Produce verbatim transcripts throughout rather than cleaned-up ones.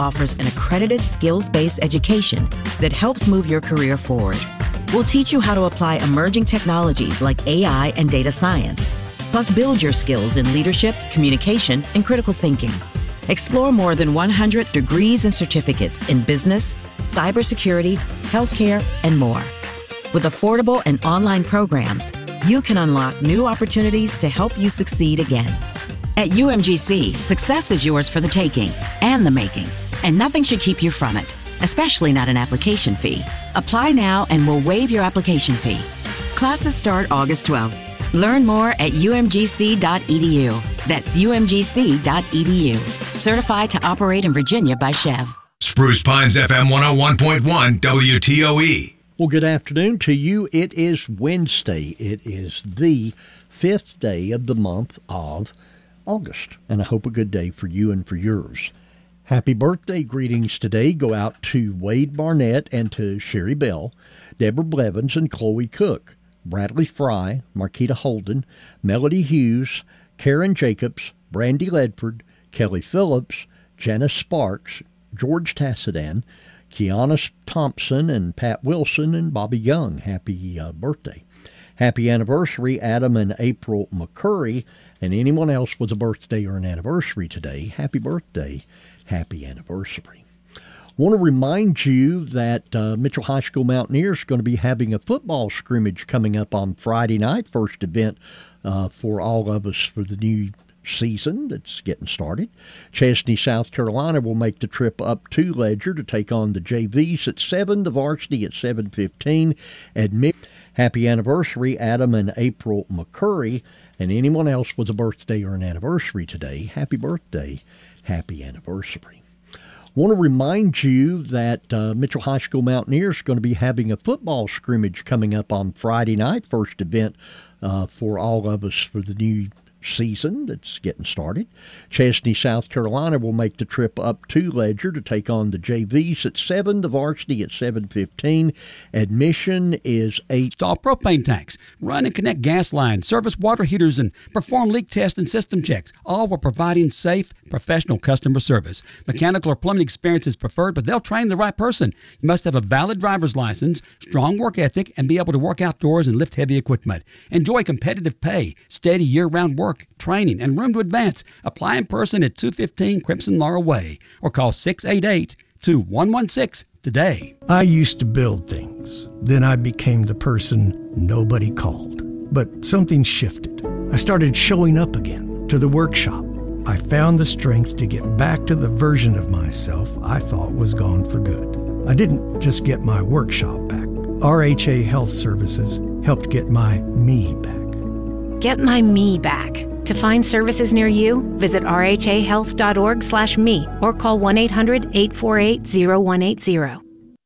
offers an accredited skills-based education that helps move your career forward. We'll teach you how to apply emerging technologies like A I and data science, plus build your skills in leadership, communication, and critical thinking. Explore more than one hundred degrees and certificates in business, cybersecurity, healthcare, and more. With affordable and online programs, you can unlock new opportunities to help you succeed again. At U M G C, success is yours for the taking and the making, and nothing should keep you from it, especially not an application fee. Apply now and we'll waive your application fee. Classes start August twelfth. Learn more at U M G C dot E D U. That's U M G C dot E D U. Certified to operate in Virginia by Chev. Spruce Pines F M one oh one point one W T O E. Well, good afternoon to you. It is Wednesday. It is the fifth day of the month of August, and I hope a good day for you and for yours. Happy birthday greetings today go out to Wade Barnett and to Sherry Bell, Deborah Blevins and Chloe Cook, Bradley Fry, Marquita Holden, Melody Hughes, Karen Jacobs, Brandy Ledford, Kelly Phillips, Janice Sparks, George Tassidan, Kiana Thompson, and Pat Wilson, and Bobby Young. Happy uh, birthday. Happy anniversary, Adam and April McCurry, and anyone else with a birthday or an anniversary today. Happy birthday. Happy anniversary. Want to remind you that uh, Mitchell High School Mountaineers are going to be having a football scrimmage coming up on Friday night, first event uh, for all of us for the new season that's getting started. Chesney, South Carolina will make the trip up to Ledger to take on the J Vs at seven, the varsity at seven fifteen. Admit happy anniversary, Adam and April McCurry, and anyone else with a birthday or an anniversary today. Happy birthday. Happy anniversary. Want to remind you that uh, Mitchell High School Mountaineers are going to be having a football scrimmage coming up on Friday night, first event uh, for all of us for the new season that's getting started. Chesney, South Carolina will make the trip up to Ledger to take on the J Vs at seven, the varsity at seven fifteen. Admission is eight. Install propane tanks, run and connect gas lines, service water heaters, and perform leak tests and system checks, all while providing safe, professional customer service. Mechanical or plumbing experience is preferred, but they'll train the right person. You must have a valid driver's license, strong work ethic, and be able to work outdoors and lift heavy equipment. Enjoy competitive pay, steady year-round work, training, and room to advance. Apply in person at two fifteen Crimson Laurel Way or call six eight eight, two one one six today. I used to build things. Then I became the person nobody called. But something shifted. I started showing up again to the workshop. I found the strength to get back to the version of myself I thought was gone for good. I didn't just get my workshop back. R H A Health Services helped get my me back. Get my me back. To find services near you, visit r h a health dot org slash me or call one eight hundred, eight four eight, zero one eight zero.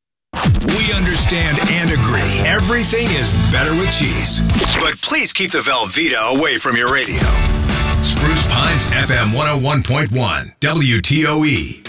We understand and agree. Everything is better with cheese. But please keep the Velveeta away from your radio. Spruce Pines F M one oh one point one W T O E.